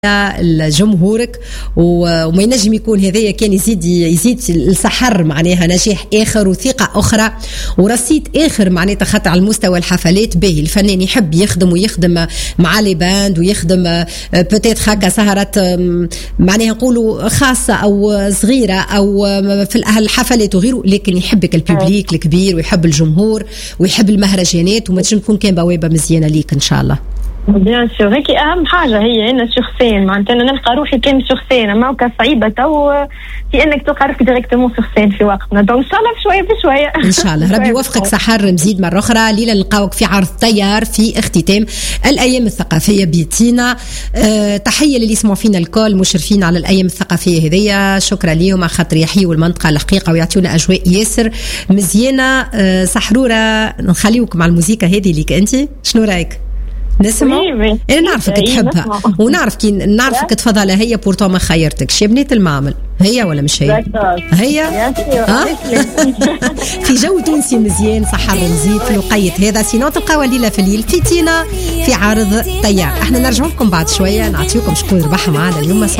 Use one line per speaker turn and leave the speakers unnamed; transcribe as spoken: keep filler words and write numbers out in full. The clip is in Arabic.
لجمهورك وما ينجم يكون هذايا كان يزيد يزيد السحر معناها نجاح اخر وثقه اخرى ورصيد اخر معناتها خاطر على المستوى الحفلات باهي الفنان يحب يخدم ويخدم مع لي باند ويخدم بوتيت هكا سهرات معناها نقولوا خاصه او صغيره او في الحفلات وغيره، لكن يحبك الببليك الكبير ويحب الجمهور ويحب المهرجانات وما تنجم تكون كان بوابه مزيانه ليك ان شاء الله.
بيان سور هيك اهم حاجه هي انا سورسين معناتها انا نلقى روحي كان سورسين ما كان صعيبه تو في انك تلقى روحك ديريكتومون سورسين في وقتنا دونك ان شاء الله بشويه بشويه ان شاء
الله. ربي يوفقك سحر مزيد مره اخرى. ليلى نلقاوك في عرض طيار في اختتام الايام الثقافيه بيتينا. أه تحيه للي يسمعوا فينا الكل مشرفين على الايام الثقافيه هذيا، شكرا ليهم على خاطر يحيوا المنطقه الحقيقه ويعطيونا اجواء ياسر مزيانه. أه سحروره نخليوك مع الموسيقى هذه ليك انت، شنو رايك؟ نسمع؟ انا نعرفك تحبها ونعرف كي نعرفك تفضلها هي بورتو ما خيرتكش يا بنيت المعمل، هي ولا مش هي؟ هي ها في جو تونسي مزيان سحر مزيد في الوقيت هذا. سينو تلقاو ليلى في الليل في تينا في عرض طيار. احنا نرجع لكم بعد شويه نعطيكم شكون ربح معنا اليوم.